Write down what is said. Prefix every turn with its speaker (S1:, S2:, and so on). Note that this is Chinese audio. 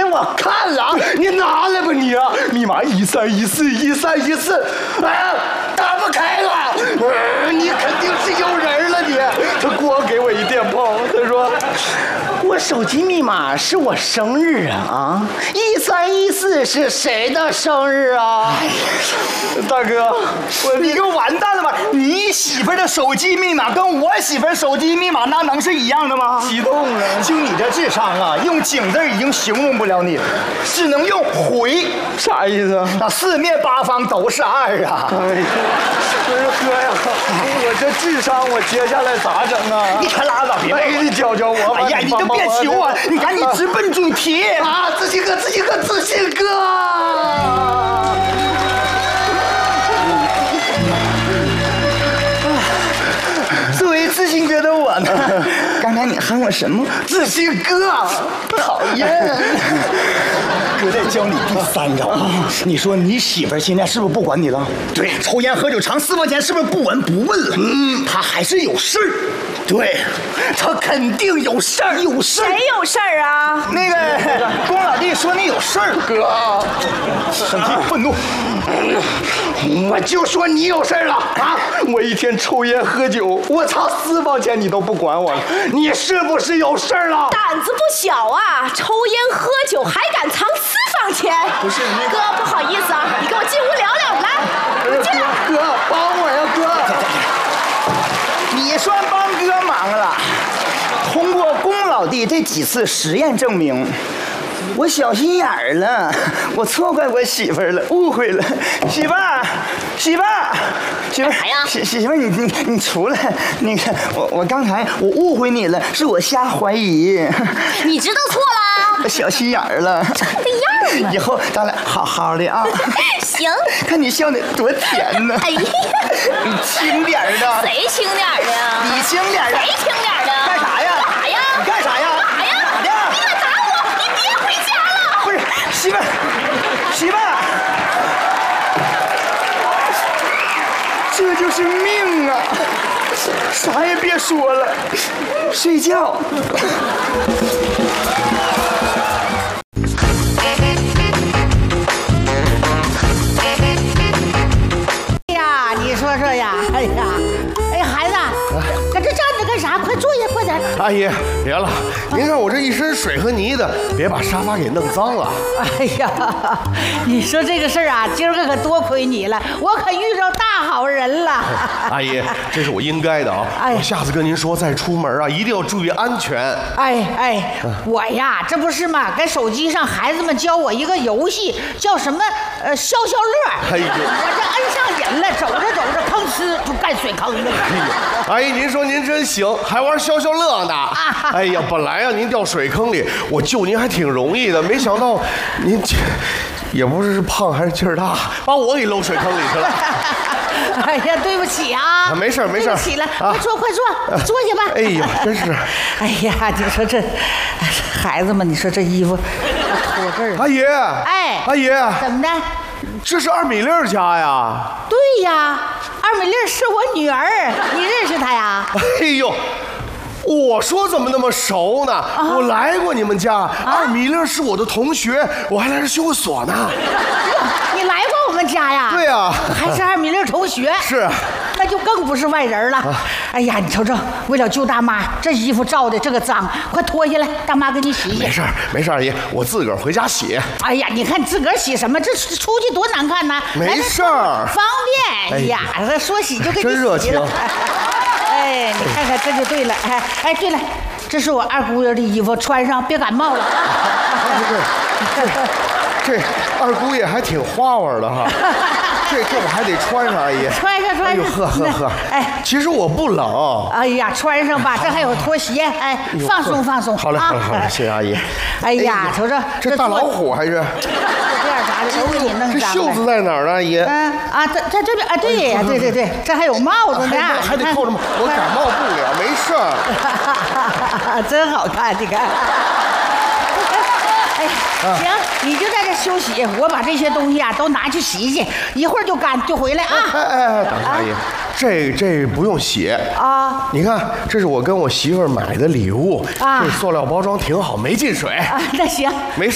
S1: 我看了，你拿来吧你啊！密码13141314，哎，打不开了，你肯定是有人了你。他光给我一电炮，他说我手机密码是我生日啊，1314是谁的生日啊？大哥，
S2: 你给我完蛋了吧？你媳妇的手机密码跟我媳妇手机密码那能是一样的吗？
S1: 激动了，
S2: 就你这智商啊，用井字已经形容不了你了，只能用回。
S1: 啥意思啊？
S2: 那四面八方都是二啊！
S1: 哎呀，不是哥呀，我这智商我接下来咋整啊？
S2: 你可拉倒，别
S1: 哎，你教教我吧！
S2: 哎呀，你都别求我，你赶紧直奔主题
S1: 啊！自信哥，自信哥，自信哥！
S2: 作为自信哥的我呢，刚才你喊我什么？
S1: 自信哥，讨厌！
S2: 哥再教你第3招啊！你说你媳妇现在是不是不管你了？对，抽烟喝酒藏私房钱是不是不闻不问了？她还是有事儿。对，她肯定有事儿，有事儿。
S3: 谁有事儿啊？
S2: 那个宫老弟说你有事儿，
S1: 哥，
S2: 生气愤怒。
S1: 我就说你有事儿了啊！我一天抽烟喝酒，我藏私房钱你都不管我了，你是不是有事儿了？
S3: 胆子不小啊！抽烟喝酒还敢藏私房钱？
S1: 不是你
S3: 哥，不好意思啊，你跟我进屋聊聊来。进来。
S1: 哥，帮我呀，哥！
S2: 你算帮哥忙了。通过宫老弟这几次实验证明，我小心眼儿了，我错怪我媳妇儿了，误会了。媳妇儿，媳妇儿，媳妇儿，
S3: 啥呀？
S2: 媳妇儿，你出来。那个，我刚才我误会你了，是我瞎怀疑。
S3: 你知道错了。
S2: 我小心眼儿了。
S3: 这样嘛。
S2: 以后咱俩好好的啊。
S3: 行。
S2: 看你笑的多甜呢。
S3: 哎呀，
S2: 你轻点儿的。
S3: 谁轻点儿的呀？
S2: 你轻点儿的。
S3: 谁轻点儿的？
S2: 干啥呀？
S3: 干啥呀？
S2: 你干啥呀？
S3: 干啥呀？
S2: 咋的？
S3: 你敢打我？你别回家了。
S2: 不是，媳妇儿，媳妇儿，这就是命啊！啥也别说了，睡觉。
S4: 哎呀，你说说呀，哎呀，哎，孩子，搁这站着干啥？快坐下，快点。
S5: 阿姨，别了，您看我这一身水和泥的，别把沙发给弄脏了。
S4: 哎呀，你说这个事儿啊，今儿个可多亏你了，我可遇着大好人了。
S5: 阿姨，这是我应该的啊！
S4: 哎
S5: 我下次跟您说，再出门啊，一定要注意安全。
S4: 哎，我呀，这不是嘛，在手机上孩子们教我一个游戏，叫什么消消乐。
S5: 哎呦
S4: 我这摁上瘾了，走着走着，吭哧就干水坑了。
S5: 阿姨，您说您真行，还玩消消乐呢。哎呀，本来啊，您掉水坑里，我救您还挺容易的，没想到您这也不是胖还是劲儿大，把我给扔水坑里去了。
S4: 哎呀，对不起啊！
S5: 没事没事，
S4: 对不起了，快坐快坐，坐下吧。
S5: 哎呦，真是！
S4: 哎呀，你说这孩子们，你说这衣服脱这儿。
S5: 阿姨，
S4: 哎，
S5: 阿姨，
S4: 怎么的？
S5: 这是二米粒家呀？
S4: 对呀，二美丽是我女儿，你认识她呀？
S5: 哎呦！我说怎么那么熟呢？我来过你们家，二米粒是我的同学，我还来这修过所呢。
S4: 你来过我们家呀？
S5: 对呀，
S4: 还是二米粒同学。
S5: 是，
S4: 那就更不是外人了。哎呀，你瞅瞅，为了救大妈，这衣服照的这个脏，快脱下来，大妈给你洗洗。
S5: 没事没事，阿姨，我自个儿回家洗。
S4: 哎呀，你看自个儿洗什么？这出去多难看呐！
S5: 没事儿，
S4: 方便。哎呀，这说洗就给你洗了。
S5: 真热情。
S4: 哎，你看看这就对了。哎，对了，这是我二姑爷的衣服，穿上别感冒了。
S5: 这二姑爷还挺花花的哈。这我还得穿上，阿姨。
S4: 穿上。
S5: 哎呦呵。
S4: 哎，
S5: 其实我不冷。
S4: 哎呀，穿上吧，这还有拖鞋。哎，放松放松。
S5: 好嘞，谢谢阿姨。
S4: 哎呀，瞅瞅，
S5: 这大老虎还是？
S4: 这样啥的都给你弄脏了。
S5: 这袖子在哪儿呢，阿姨？
S4: 在这边啊，对呀，对，这还有帽子呢，
S5: 还得扣着帽，我感冒不了，没事儿。
S4: 真好看，你看。哎，行，你就在这休息，我把这些东西啊都拿去洗洗，一会儿就干，就回来啊。
S5: 哎，等下阿姨，这不用洗啊。你看，这是我跟我媳妇儿买的礼物啊，这塑料包装挺好，没进水。
S4: 那行，
S5: 没事。